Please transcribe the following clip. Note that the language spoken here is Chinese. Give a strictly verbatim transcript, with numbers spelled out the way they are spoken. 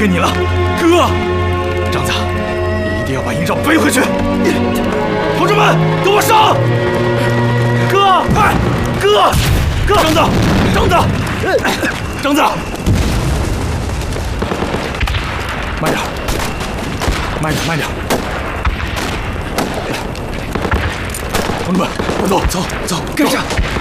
谢你了，哥。张子，你一定要把营长背回去。同志们，跟我上！哥，快，哥，哥，张子，张子，张子，慢点，慢点，慢点。同志们，快走，走，走，跟上。